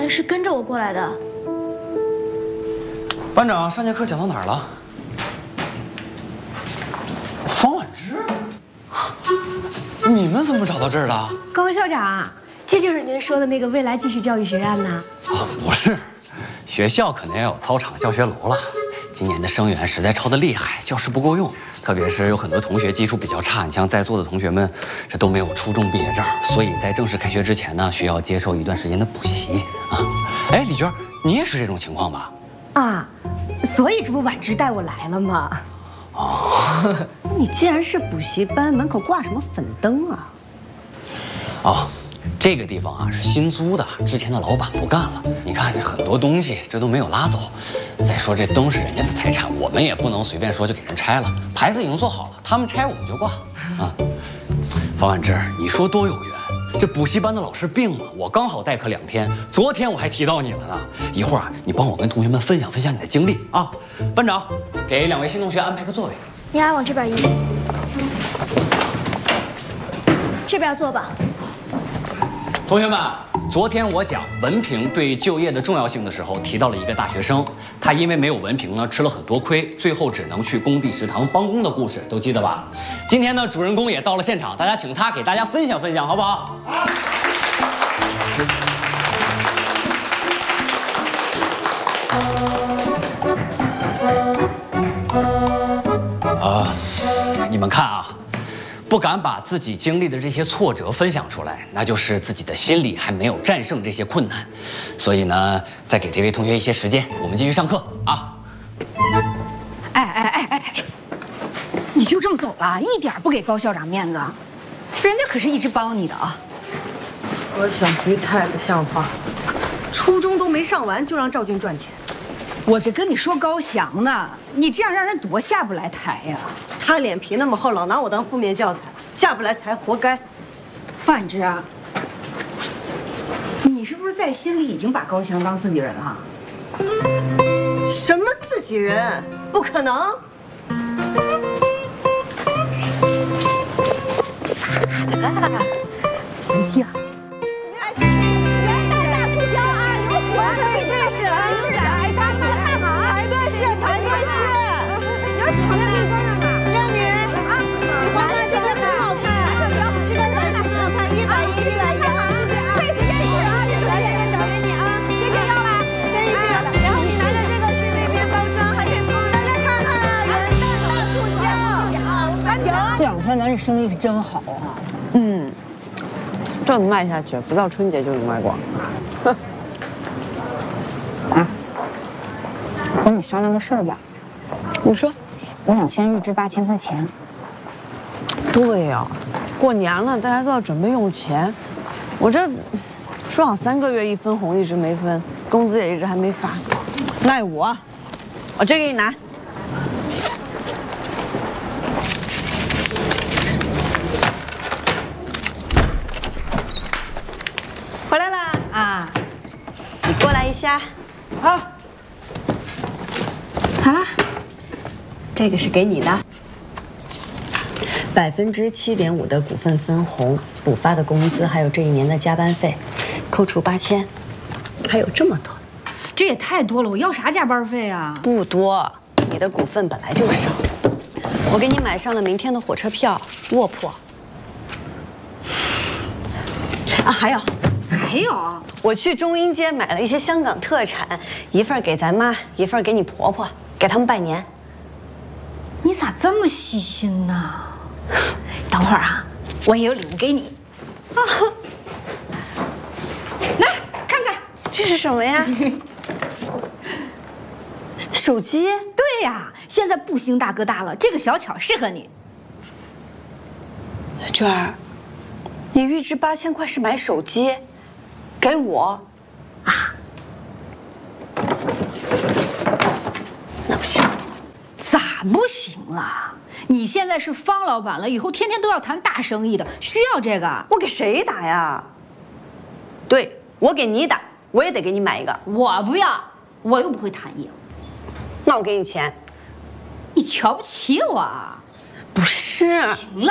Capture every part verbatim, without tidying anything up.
来是跟着我过来的。 班长，上节课讲到哪儿了？方婉之，你们怎么找到这儿的？ 高校长，这就是您说的那个未来继续教育学院呢？ 啊，不是，学校可能要有操场、教学楼了。今年的生源实在超得厉害，教室不够用，特别是有很多同学基础比较差，你像在座的同学们，这都没有初中毕业证，所以在正式开学之前呢，需要接受一段时间的补习啊。哎，李娟，你也是这种情况吧？ 啊，所以这不婉之带我来了吗？ 哦， 你既然是补习班，门口挂什么粉灯啊？ 哦，这个地方啊是新租的，之前的老板不干了。你看这很多东西，这都没有拉走。再说这灯是人家的财产，我们也不能随便说就给人拆了。牌子已经做好了，他们拆我们就挂。啊，方婉之，你说多有缘。这补习班的老师病了，我刚好代课两天，昨天我还提到你了呢。一会儿啊，你帮我跟同学们分享分享你的经历啊。班长，给两位新同学安排个座位。 你俩往这边移，这边坐吧。 同学们，昨天我讲文凭对就业的重要性的时候，提到了一个大学生，他因为没有文凭呢，吃了很多亏，最后只能去工地食堂帮工的故事，都记得吧？今天呢，主人公也到了现场，大家请他给大家分享分享，好不好？啊，你们看啊。不敢把自己经历的这些挫折分享出来，那就是自己的心理还没有战胜这些困难。所以呢，再给这位同学一些时间，我们继续上课啊！ 哎哎哎哎哎，你就这么走了，一点不给高校长面子，人家可是一直帮你的啊！ 我小菊太不像话，初中都没上完就让赵军赚钱。 我这跟你说高翔呢，你这样让人多下不来台呀！ 他脸皮那么厚，老拿我当负面教材，下不来台，活该。 范之啊，你是不是在心里已经把高翔当自己人了？ 什么自己人？不可能！ 咋的了？生气了？ 元旦大促销啊，有请我试试试来。 哎，大家看好啊！ 排队试，排队试。 有请我们立方上吧。 让你啊，喜欢吗？这个很好看，这个很好看，一百一，一百一啊！ 费时间一会儿啊，这来，这个找给你啊， 姐姐要来， 申一申，然后你拿着这个去那边包装，还可以送大家看看啊，元旦大促销，有啊。 这两天咱这生意是真好啊。 嗯，这么卖下去，不到春节就能卖光。哼。 啊，我跟你商量个事儿吧。 你说。 我想先预支八千块钱。 对呀、啊，过年了，大家都要准备用钱。我这说好三个月一分红，一直没分，工资也一直还没发，赖我。我这给你拿。回来啦！ 啊， 你过来一下。 好。好了。 这个是给你的，百分之七点五的股份分红，补发的工资，还有这一年的加班费，扣除八千，还有这么多， 这也太多了，我要啥加班费啊？ 不多，你的股份本来就少，我给你买上了明天的火车票，卧铺。啊，还有， 还有， 我去中英街买了一些香港特产，一份给咱妈，一份给你婆婆，给他们拜年。 你咋这么细心呢？等会儿啊，我也有礼物给你。啊，来看看， 这是什么呀？手机？ 对呀，现在步行大哥大了，这个小巧适合你。 娟儿，你预支八千块是买手机，给我啊？那不行。 咋不行了？你现在是方老板了，以后天天都要谈大生意的，需要这个。 我给谁打呀？对，我给你打，我也得给你买一个。 我不要，我又不会谈业务。 那我给你钱。 你瞧不起我？ 不是。 行了，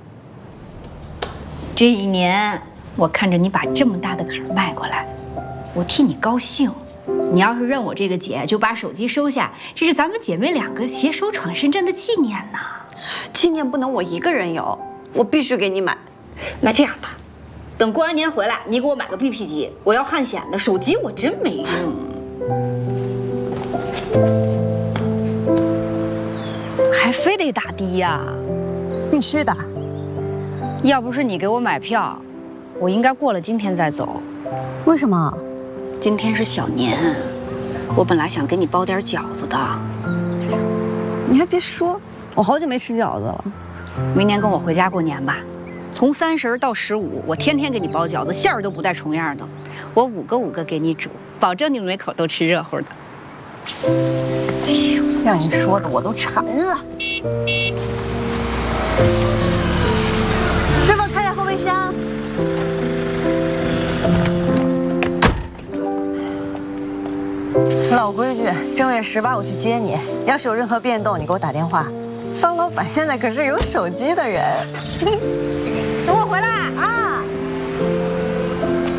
这一年我看着你把这么大的坎儿迈过来， 我替你高兴。你要是认我这个姐，就把手机收下，这是咱们姐妹两个携手闯深圳的纪念呐。 纪念不能我一个人有，我必须给你买。 那这样吧，等过完年回来，你给我买个 B P 机，我要汉显的，手机我真没用。还非得打的呀？ 必须打。 要不是你给我买票，我应该过了今天再走。 为什么？ 今天是小年，我本来想给你包点饺子的。 你还别说，我好久没吃饺子了。 明年跟我回家过年吧，从三十到十五，我天天给你包饺子，馅儿都不带重样的。我五个五个给你煮，保证你们每口都吃热乎的。 哎呦，让你说的我都馋了。师傅，开下后备箱。老规矩，正月十八我去接你，要是有任何变动，你给我打电话。当老板现在可是有手机的人。 等我回来。